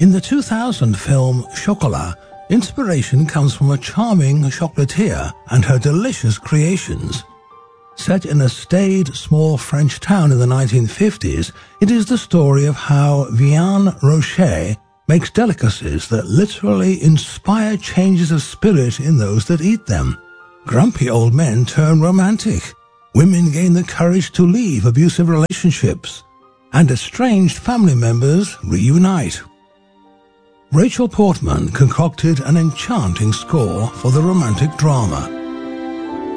In the 2000 film Chocolat, inspiration comes from a charming chocolatier and her delicious creations. Set in a staid, small French town in the 1950s, it is the story of how Vianne Rocher makes delicacies that literally inspire changes of spirit in those that eat them. Grumpy old men turn romantic, women gain the courage to leave abusive relationships, and estranged family members reunite. Rachel Portman concocted an enchanting score for the romantic drama.